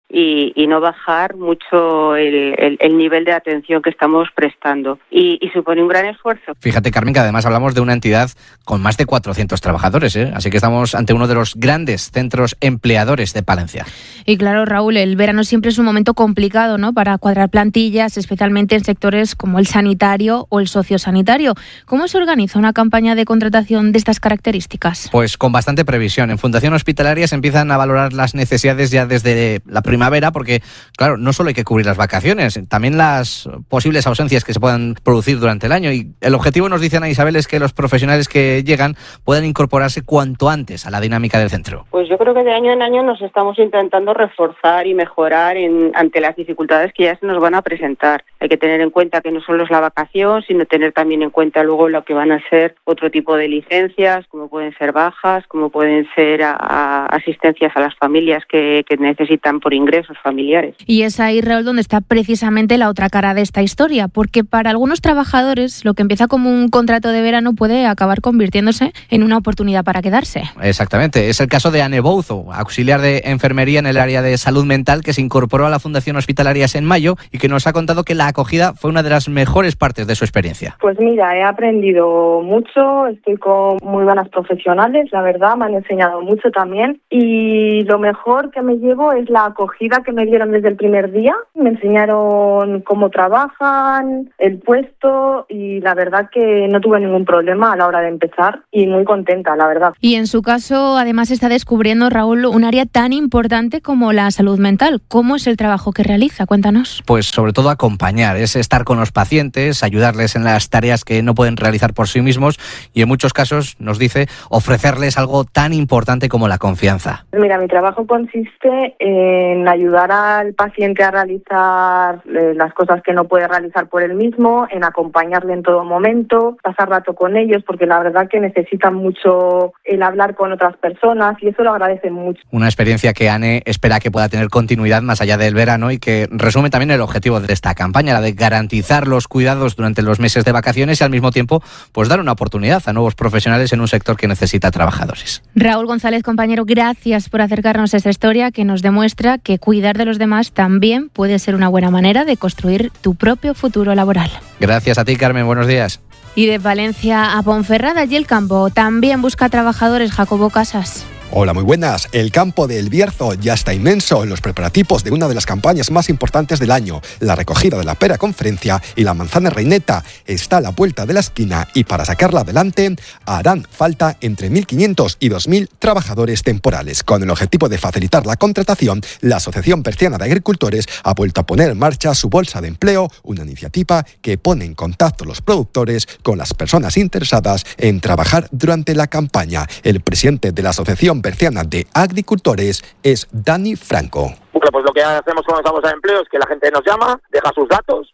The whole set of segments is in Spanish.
y no bajar mucho el nivel de atención que estamos prestando. Y supone un gran esfuerzo. Fíjate, Carmen, que además hablamos de una entidad con más de 400 trabajadores, ¿eh? Así que estamos ante uno de los grandes centros empleadores de Palencia. Y claro, Raúl, el verano siempre es un momento complicado, ¿no?, para cuadrar plantillas, especialmente en sectores como el sanitario o el sociosanitario. ¿Cómo se organiza una campaña de contratación de estas características? Pues con bastante previsión. En Fundación Hospitalaria se empiezan a valorar las necesidades ya desde la primavera, porque, claro, no solo hay que cubrir las vacaciones, también las posibles ausencias que se puedan producir durante el año. Y el objetivo, nos dice Ana Isabel, es que los profesionales que llegan puedan incorporarse cuanto antes a la dinámica del centro. Pues yo creo que de año en año nos estamos intentando reforzar y mejorar ante las dificultades que ya se nos van a presentar. Hay que tener en cuenta que no solo es la vacación, sino tener también en cuenta luego lo que van a ser otro tipo de licencias, como pueden ser bajas, como pueden ser asistencias a las familias que necesitan por ingresos familiares. Y es ahí, Raúl, donde está precisamente la otra cara de esta historia, porque para algunos trabajadores lo que empieza como un contrato de verano puede acabar convirtiéndose en una oportunidad para quedarse. Exactamente, es el caso de Anne Bouzo, auxiliar de enfermería en el área de salud mental, que se incorporó a la Fundación Hospitalarias en mayo y que nos ha contado que la acogida fue una de las mejores partes de su experiencia. Pues mira, he aprendido mucho, estoy con muy buenas profesionales, la verdad, me han enseñado mucho también, y lo mejor que me llevo es la acogida que me dieron desde el primer día. Me enseñaron cómo trabajan, el puesto, y la verdad que no tuve ningún problema a la hora de empezar y muy contenta, la verdad. Y en su caso, además, está descubriendo, Raúl, un área tan importante como la salud mental. ¿Cómo es el trabajo que realiza? Cuéntanos. Pues sobre todo acompañar, es estar con los pacientes, ayudarles en las tareas que no pueden realizar por sí mismos y en muchos casos, nos dice, ofrecerles algo tan importante como la confianza. Mira, mi trabajo consiste en ayudar al paciente a realizar las cosas que no puede realizar por él mismo, en acompañarle en todo momento, pasar rato con ellos, porque la verdad que necesitan mucho el hablar con otras personas y eso lo agradecen mucho. Una experiencia que Anne espera que pueda tener continuidad más allá del verano y que resume también el objetivo de esta campaña, la de garantizar los cuidados durante los meses de vacaciones y al mismo tiempo pues dar una oportunidad a nuevos profesionales en un sector que necesita trabajadores. Raúl González, compañero, gracias por acercarnos a esta historia que nos demuestra que cuidar de los demás también puede ser una buena manera de construir tu propio futuro laboral. Gracias a ti, Carmen, buenos días. Y de Valencia a Ponferrada y el campo también busca trabajadores. Jacobo Casas. Hola, muy buenas. El campo de El Bierzo ya está inmenso en los preparativos de una de las campañas más importantes del año, la recogida de la pera conferencia y la manzana reineta. Está a la vuelta de la esquina y para sacarla adelante harán falta entre 1.500 y 2.000 trabajadores temporales. Con el objetivo de facilitar la contratación, la Asociación Berciana de Agricultores ha vuelto a poner en marcha su bolsa de empleo, una iniciativa que pone en contacto a los productores con las personas interesadas en trabajar durante la campaña. El presidente de la Asociación Berciana de Agricultores es Dani Franco. Bueno, pues lo que hacemos con esa bolsa de empleo es que la gente nos llama, deja sus datos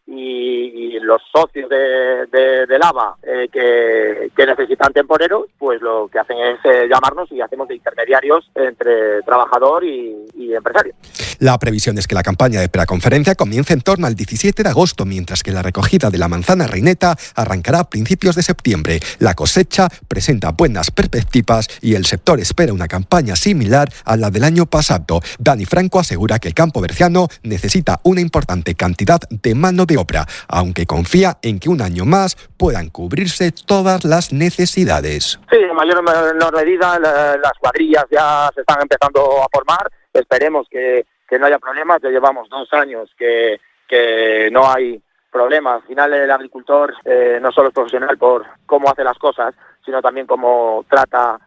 y los socios de Lava que necesitan temporeros, pues lo que hacen es llamarnos y hacemos de intermediarios entre trabajador y empresario. La previsión es que la campaña de preconferencia comience en torno al 17 de agosto, mientras que la recogida de la manzana reineta arrancará a principios de septiembre. La cosecha presenta buenas perspectivas y el sector espera una campaña similar a la del año pasado. Dani Franco asegura que el campo berciano necesita una importante cantidad de mano de obra, aunque confía en que un año más puedan cubrirse todas las necesidades. Sí, en mayor o menor medida las cuadrillas ya se están empezando a formar. Esperemos que no haya problemas. Ya llevamos 2 años que no hay problemas. Al final el agricultor no solo es profesional por cómo hace las cosas, sino también cómo trata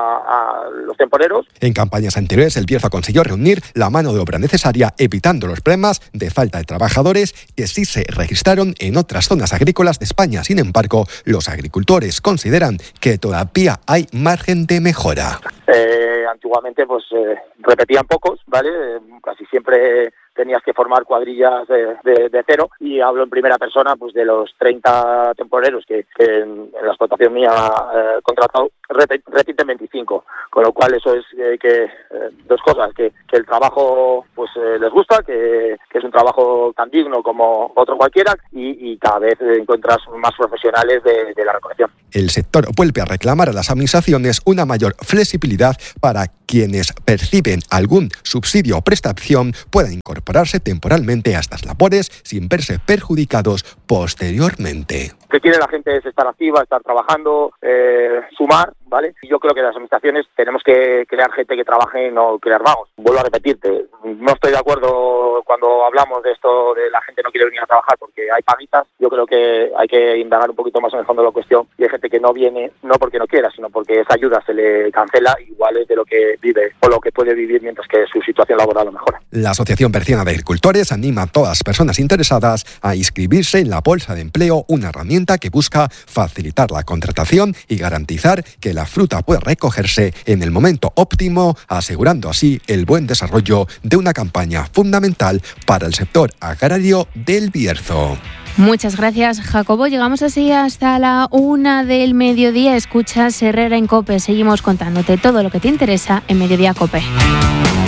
a los temporeros. En campañas anteriores, El Bierzo consiguió reunir la mano de obra necesaria, evitando los problemas de falta de trabajadores que sí se registraron en otras zonas agrícolas de España. Sin embargo, los agricultores consideran que todavía hay margen de mejora. Antiguamente repetían pocos, ¿vale? Casi siempre tenías que formar cuadrillas de cero, y hablo en primera persona pues de los 30 temporeros que en la explotación mía he contratado, repiten 25, con lo cual eso es dos cosas, que el trabajo pues les gusta, que es un trabajo tan digno como otro cualquiera, y cada vez encuentras más profesionales de la recolección. El sector vuelve a reclamar a las administraciones una mayor flexibilidad para quienes perciben algún subsidio o prestación puedan incorporarse temporalmente a estas labores sin verse perjudicados posteriormente. Lo que quiere la gente es estar activa, estar trabajando, sumar, ¿vale? Y yo creo que las administraciones tenemos que crear gente que trabaje y no crear vagos. Vuelvo a repetirte, no estoy de acuerdo cuando hablamos de esto de la gente no quiere venir a trabajar porque hay paguitas. Yo creo que hay que indagar un poquito más en el fondo de la cuestión y hay gente que no viene, no porque no quiera, sino porque esa ayuda se le cancela, igual es de lo que vive o lo que puede vivir mientras que su situación laboral lo mejora. La Asociación Berciana de Agricultores anima a todas las personas interesadas a inscribirse en la Bolsa de Empleo, una herramienta que busca facilitar la contratación y garantizar que la fruta pueda recogerse en el momento óptimo, asegurando así el buen desarrollo de una campaña fundamental para el sector agrario del Bierzo. Muchas gracias, Jacobo. Llegamos así hasta la 1 del mediodía. Escuchas Herrera en COPE. Seguimos contándote todo lo que te interesa en Mediodía COPE.